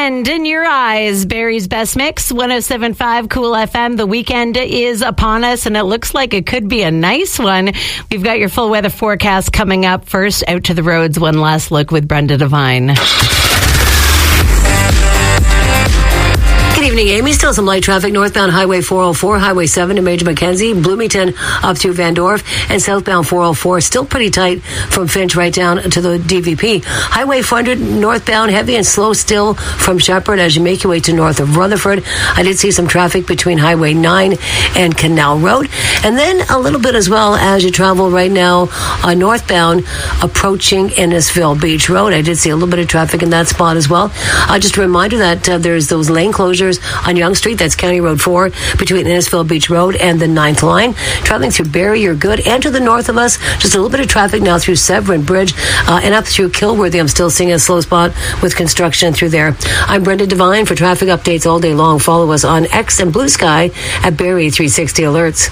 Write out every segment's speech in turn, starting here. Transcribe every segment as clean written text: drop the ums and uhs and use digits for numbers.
weekend in your eyes. Barry's Best Mix, 107.5 Cool FM. The weekend is upon us, and it looks like it could be a nice one. We've got your full weather forecast coming up. First, out to the roads, one last look with Brenda Devine. Good evening, Amy. Still some light traffic northbound Highway 404, Highway 7 to Major Mackenzie, Bloomington up through Van Dorf, and southbound 404 still pretty tight from Finch right down to the DVP. Highway 400 northbound heavy and slow still from Shepherd as you make your way to north of Rutherford. I did see some traffic between Highway 9 and Canal Road, and then a little bit as well as you travel right now northbound approaching Innisfil Beach Road. I did see a little bit of traffic in that spot as well. Just a reminder that there's those lane closures on Yonge Street. That's County Road 4 between Innisfil Beach Road and the 9th line. Traveling through Barrie, you're good. And to the north of us, just a little bit of traffic now through Severn Bridge and up through Kilworthy. I'm still seeing a slow spot with construction through there. I'm Brenda Devine for traffic updates all day long. Follow us on X and Blue Sky at Barrie 360 Alerts.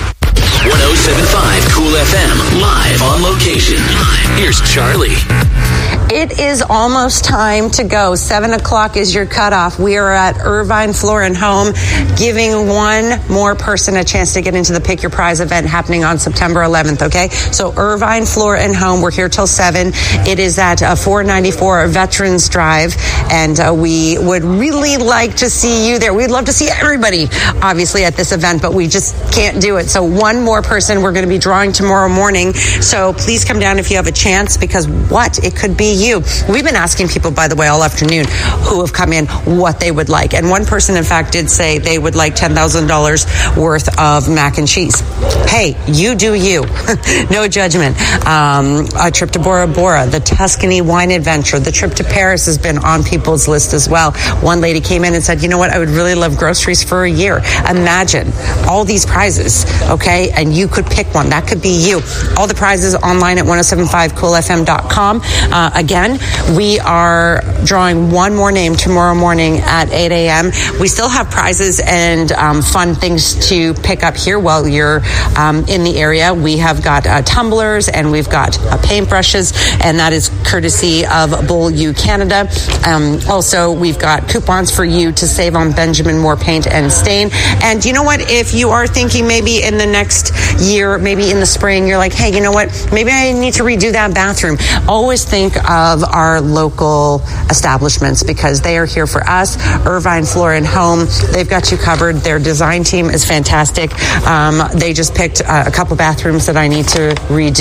107.5 Cool FM, live on location. Here's Charlie. It is almost time to go. 7 o'clock is your cutoff. We are at Irvine Floor and Home, giving one more person a chance to get into the Pick Your Prize event happening on September 11th, okay? So Irvine Floor and Home, we're here till 7. It is at 494 Veterans Drive, and we would really like to see you there. We'd love to see everybody, obviously, at this event, but we just can't do it. So one more person we're going to be drawing tomorrow morning. So please come down if you have a chance, because it could be you. We've been asking people, by the way, all afternoon who have come in what they would like. And one person, in fact, did say they would like $10,000 worth of mac and cheese. Hey, you do you. No judgment. A trip to Bora Bora, the Tuscany wine adventure, the trip to Paris has been on people's list as well. One lady came in and said, you know what, I would really love groceries for a year. Imagine all these prizes, okay? And you could pick one. That could be you. All the prizes online at 1075coolfm.com. Again, we are drawing one more name tomorrow morning at 8 a.m. We still have prizes and fun things to pick up here while you're in the area. We have got tumblers and we've got paintbrushes, and that is courtesy of Bull U Canada. Also, we've got coupons for you to save on Benjamin Moore paint and stain. And you know what? If you are thinking maybe in the next year, maybe in the spring, you're like, hey, you know what? Maybe I need to redo that bathroom. Always think of our local establishments, because they are here for us. Irvine Floor and Home, they've got you covered. Their design team is fantastic. They just picked a couple bathrooms that I need to redo.